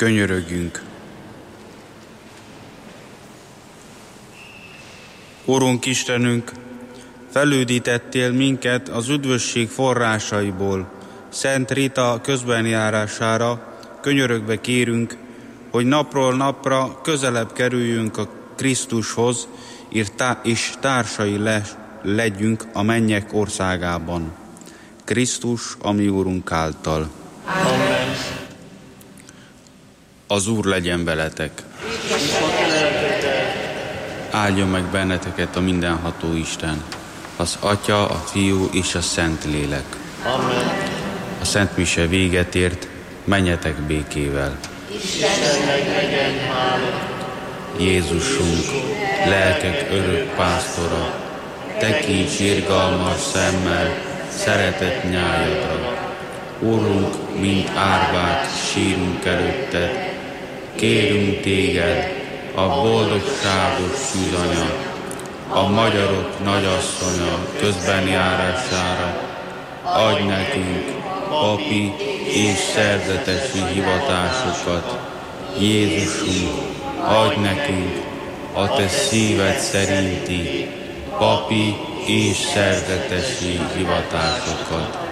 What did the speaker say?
Könyörögjünk. Urunk Istenünk, felüdítettél minket az üdvösség forrásaiból. Szent Rita közbenjárására könyörögve kérünk, hogy napról napra közelebb kerüljünk a Krisztushoz, és társai legyünk a mennyek országában. Krisztus, a mi Úrunk által. Amen. Az Úr legyen veletek. Áldjon meg benneteket a mindenható Isten, az Atya, a Fiú és a Szent Lélek. Amen. A Szent Mise véget ért, menjetek békével. Istennek legyen hála. Jézusunk, lelkek örök pásztora, tekints irgalmas szemmel szeretett nyájadra. Urunk, mint árvát sírunk előtted, kérünk téged, a boldogságos szűzanya, a magyarok nagyasszonya közbenjárására, adj nekünk papi és szerzetesi hivatásokat. Jézusunk, adj nekünk a te szíved szerinti papi és szerzetesi hivatásokat.